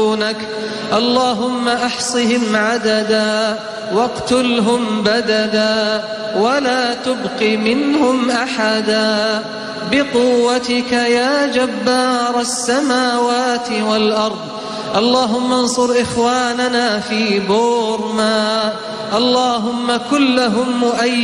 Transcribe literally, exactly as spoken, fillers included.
اللهم أحصهم عددا واقتلهم بددا ولا تبق منهم أحدا بقوتك يا جبار السماوات والأرض. اللهم انصر إخواننا في بورما، اللهم كن لهم مؤيدا